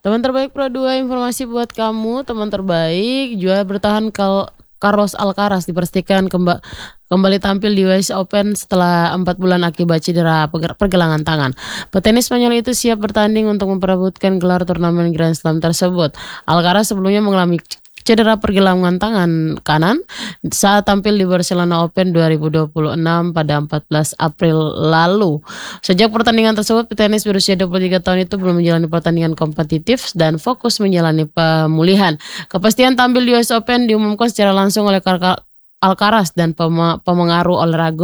Teman terbaik Pro 2 informasi buat kamu, teman terbaik. Juara bertahan Carlos Alcaraz dipastikan kembali tampil di US Open setelah 4 bulan akibat cedera pergelangan tangan. Petenis Spanyol itu siap bertanding untuk memperebutkan gelar turnamen Grand Slam tersebut. Alcaraz sebelumnya mengalami cedera pergelangan tangan kanan saat tampil di Barcelona Open 2026 pada 14 April lalu. Sejak pertandingan tersebut, petenis berusia 23 tahun itu belum menjalani pertandingan kompetitif dan fokus menjalani pemulihan. Kepastian tampil di US Open diumumkan secara langsung oleh Alcaraz dan pemengaruh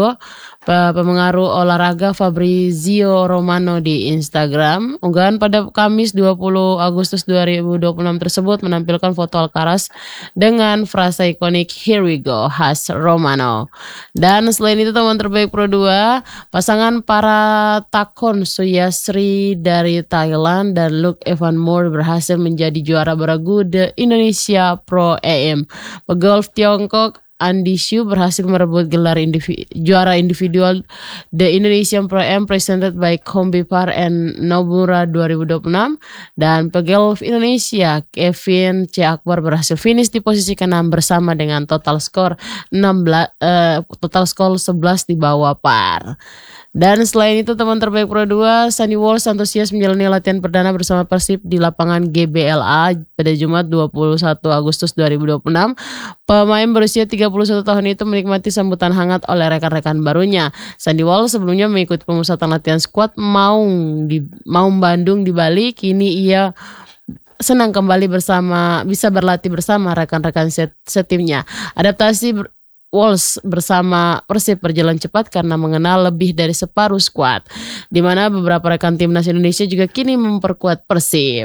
olahraga Fabrizio Romano di Instagram. Unggahan pada Kamis 20 Agustus 2026 tersebut menampilkan foto Alcaraz dengan frasa ikonik "Here we go" khas Romano. Dan selain itu teman terbaik Pro 2, pasangan para Takon Suyasri dari Thailand dan Luke Evan Moore berhasil menjadi juara beragu The Indonesia Pro AM. Pegolf Tiongkok Andy Shu berhasil merebut gelar juara individual The Indonesian Pro Am presented by Kombipar and Nomura 2026 dan pegolf Indonesia Kevin C. Akbar berhasil finish di posisi ke-6 bersama dengan total skor 11 di bawah par. Dan selain itu teman terbaik Pro 2, Sandy Walsh antusias menjalani latihan perdana bersama Persib di lapangan GBLA pada Jumat 21 Agustus 2026. Pemain berusia 31 tahun itu menikmati sambutan hangat oleh rekan-rekan barunya. Sandy Walsh sebelumnya mengikuti pemusatan latihan skuad Maung Bandung di Bali. Kini ia senang kembali bisa berlatih bersama rekan-rekan setimnya. Adaptasi Walsh bersama Persib berjalan cepat karena mengenal lebih dari separuh skuad, di mana beberapa rekan timnas Indonesia juga kini memperkuat Persib.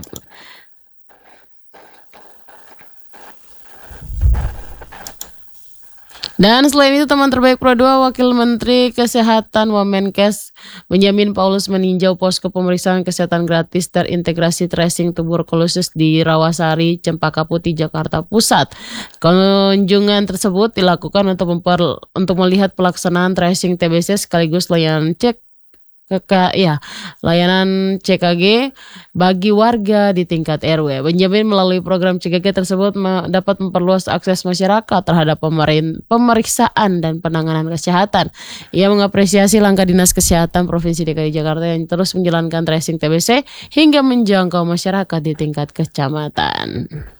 Dan selain itu teman terbaik Pro 2, Wakil Menteri Kesehatan Wamenkes Benjamin Paulus meninjau posko pemeriksaan kesehatan gratis terintegrasi tracing tuberkulosis di Rawasari, Cempaka Putih, Jakarta Pusat. Kunjungan tersebut dilakukan untuk melihat pelaksanaan tracing TBC sekaligus layanan CKG bagi warga di tingkat RW. Benjamin melalui program CKG tersebut dapat memperluas akses masyarakat terhadap pemeriksaan dan penanganan kesehatan. Ia mengapresiasi langkah Dinas Kesehatan Provinsi DKI Jakarta yang terus menjalankan tracing TBC hingga menjangkau masyarakat di tingkat kecamatan.